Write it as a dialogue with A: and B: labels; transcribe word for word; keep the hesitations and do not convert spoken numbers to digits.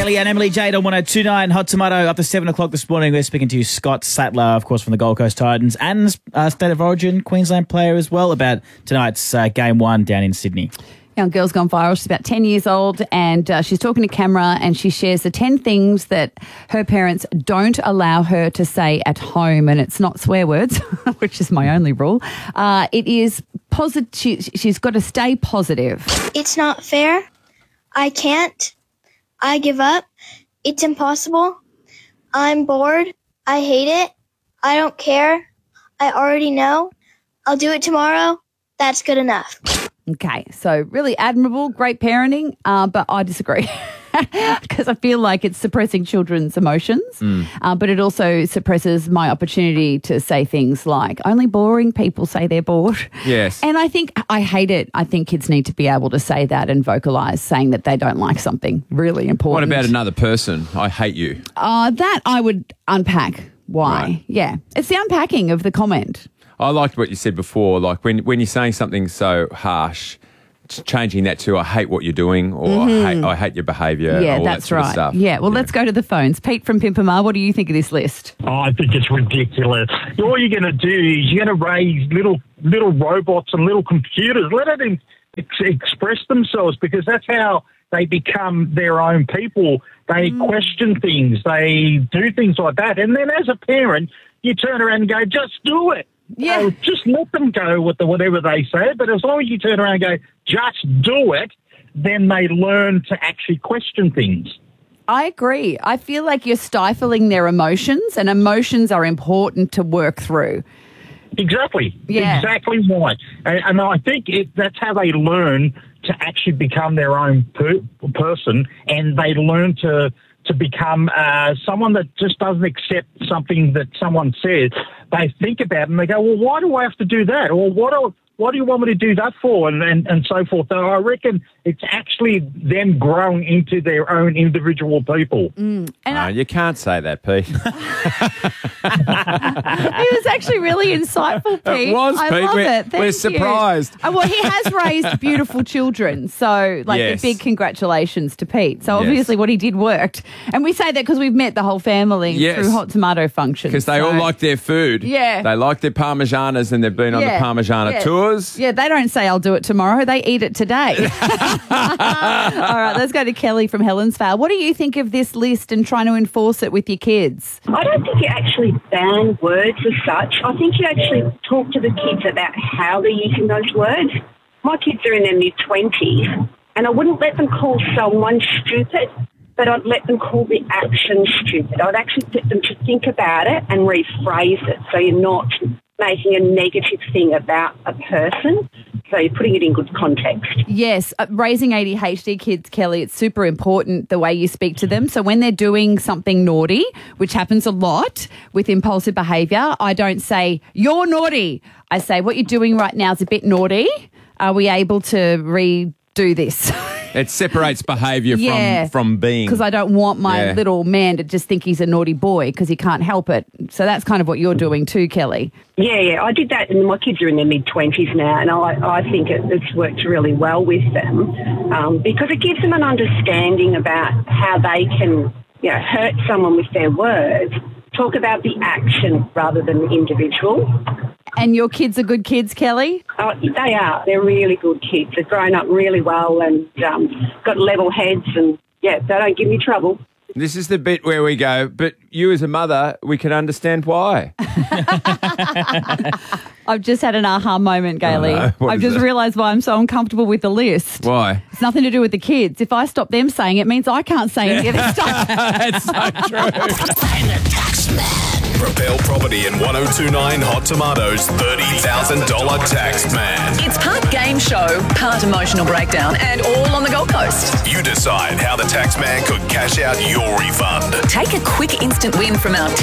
A: Kelly and Emily Jade on one oh two point nine Hot Tomato. Up to seven o'clock this morning, we're speaking to Scott Sattler, of course, from the Gold Coast Titans, and uh, State of Origin Queensland player as well, about tonight's uh, game one down in Sydney.
B: Young girl's gone viral. She's about ten years old, and uh, she's talking to camera, and she shares the ten things that her parents don't allow her to say at home, and it's not swear words, which is my only rule. Uh, it is positive. She, she's got to stay positive.
C: It's not fair. I can't. I give up. It's impossible. I'm bored. I hate it. I don't care. I already know. I'll do it tomorrow. That's good enough.
B: Okay, so really admirable, great parenting, uh, but I disagree because I feel like it's suppressing children's emotions, mm. uh, but it also suppresses my opportunity to say things like, only boring people say they're bored.
D: Yes.
B: And I think I hate it. I think kids need to be able to say that and vocalise saying that they don't like something really important.
D: What about another person? I hate you.
B: Uh, that I would unpack why.
D: Right.
B: Yeah, it's the unpacking of the comment.
D: I liked what you said before, like when, when you're saying something so harsh, changing that to I hate what you're doing or mm-hmm. I, hate, I hate your behaviour.
B: Yeah,
D: all
B: that's
D: that sort
B: right.
D: Of stuff.
B: Yeah, well,
D: yeah.
B: let's go to the phones. Pete from Pimpamar, what do you think of this list?
E: Oh, I think it's ridiculous. All you're going to do is you're going to raise little little robots and little computers. Let it ex- express themselves, because that's how they become their own people. They mm. question things. They do things like that. And then as a parent, you turn around and go, just do it.
B: Yeah.
E: So just let them go with the, whatever they say. But as long as you turn around and go, just do it, then they learn to actually question things.
B: I agree. I feel like you're stifling their emotions, and emotions are important to work through.
E: Exactly.
B: Yeah.
E: Exactly right. And, and I think it, that's how they learn to actually become their own per, person, and they learn to to become uh, someone that just doesn't accept something that someone says. They think about it and they go, well, why do I have to do that? Or what do, what do you want me to do that for? And, and, and so forth. So I reckon it's actually them growing into their own individual people.
B: Mm. And
D: no,
B: I-
D: you can't say that, Pete.
B: It was actually really insightful, Pete.
D: It was,
B: I
D: Pete.
B: love
D: We're,
B: it. Thank
D: we're
B: you.
D: surprised.
B: Oh, well, he has raised beautiful children, so like
D: Yes.
B: a big congratulations to Pete. So
D: Yes.
B: obviously what he did worked. And we say that because we've met the whole family
D: Yes.
B: through Hot Tomato functions.
D: Because they
B: so.
D: all like their food.
B: Yeah.
D: They like their Parmesanas, and they've been on
B: Yeah.
D: the Parmesan
B: Yeah.
D: tours.
B: Yeah, they don't say I'll do it tomorrow. They eat it today. All right, let's go to Kelly from Helensvale. What do you think of this list and trying to enforce it with your kids?
F: I don't think you actually ban words as such. I think you actually talk to the kids about how they're using those words. My kids are in their mid-twenties, and I wouldn't let them call someone stupid, but I'd let them call the action stupid. I'd actually get them to think about it and rephrase it, so you're not making a negative thing about a person. So you're putting it in good context.
B: Yes, uh, raising A D H D kids, Kelly, it's super important the way you speak to them. So when they're doing something naughty, which happens a lot with impulsive behaviour, I don't say, you're naughty. I say, what you're doing right now is a bit naughty. Are we able to redo this?
D: It separates behaviour
B: Yeah.
D: from, from being.
B: Because I don't want my
D: Yeah.
B: little man to just think he's a naughty boy because he can't help it. So that's kind of what you're doing too, Kelly.
F: Yeah, yeah, I did that, and my kids are in their mid-twenties now, and I, I think it, it's worked really well with them um, because it gives them an understanding about how they can, you know, hurt someone with their words, talk about the action rather than the individual.
B: And your kids are good kids, Kelly?
F: Oh, they are. They're really good kids. They've grown up really well and um, got level heads, and, yeah, they don't give me trouble.
D: This is the bit where we go, but you as a mother, we can understand why.
B: I've just had an aha moment, Gailey.
D: Oh, no. What
B: I've
D: is
B: just
D: it?
B: realised why I'm so uncomfortable with the list.
D: Why?
B: It's nothing to do with the kids. If I stop them saying it, it means I can't say any of this stuff.
D: It's so true.
G: Propel Property and one oh two point nine Hot Tomatoes thirty thousand dollars tax man.
H: It's part game show, part emotional breakdown, and all on the Gold Coast.
G: You decide how the tax man could cash out your refund.
H: Take a quick instant win from our